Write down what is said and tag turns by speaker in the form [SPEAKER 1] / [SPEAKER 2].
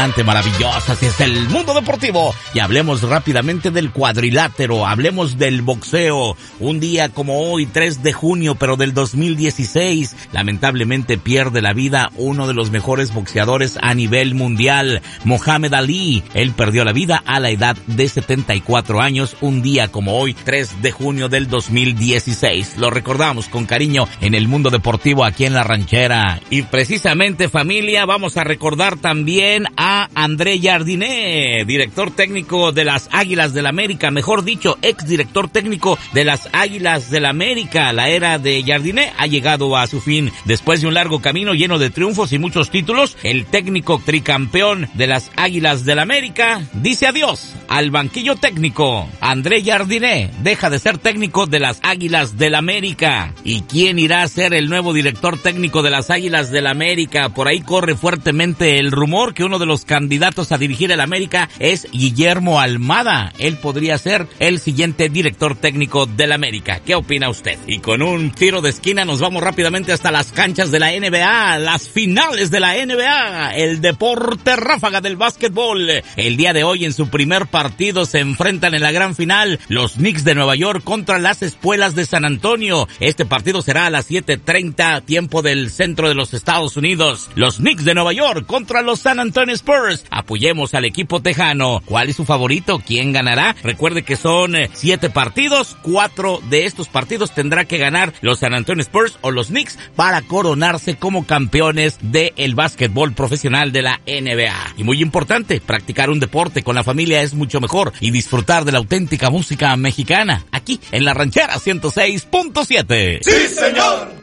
[SPEAKER 1] Maravillosa, así es el mundo deportivo. Y hablemos rápidamente del cuadrilátero, hablemos del boxeo. Un día como hoy, 3 de junio, pero del 2016, lamentablemente pierde la vida uno de los mejores boxeadores a nivel mundial, Muhammad Ali. Él perdió la vida a la edad de 74 años, un día como hoy, 3 de junio del 2016. Lo recordamos con cariño en el mundo deportivo aquí en La Ranchera. Y precisamente, familia, vamos a recordar también a André Jardiné, director técnico de las Águilas del América, mejor dicho, ex director técnico de las Águilas del América. La era de Jardiné ha llegado a su fin. Después de un largo camino lleno de triunfos y muchos títulos, el técnico tricampeón de las Águilas del América dice adiós al banquillo técnico. André Jardiné deja de ser técnico de las Águilas del América. ¿Y quién irá a ser el nuevo director técnico de las Águilas del América? Por ahí corre fuertemente el rumor que uno de los candidatos a dirigir el América es Guillermo Almada. Él podría ser el siguiente director técnico del América. ¿Qué opina usted? Y con un tiro de esquina nos vamos rápidamente hasta las canchas de la NBA, las finales de la NBA, el deporte ráfaga del básquetbol. El día de hoy en su primer partido se enfrentan en la gran final los Knicks de Nueva York contra las Espuelas de San Antonio. Este partido será a las 7:30 tiempo del centro de los Estados Unidos. Los Knicks de Nueva York contra los San Antonio Spurs. Apoyemos al equipo tejano. ¿Cuál es su favorito? ¿Quién ganará? Recuerde que son 7 partidos, 4 de estos partidos tendrá que ganar los San Antonio Spurs o los Knicks para coronarse como campeones del básquetbol profesional de la NBA. Y muy importante, practicar un deporte con la familia es mucho mejor y disfrutar de la auténtica música mexicana aquí en La Ranchera 106.7.
[SPEAKER 2] ¡Sí, señor!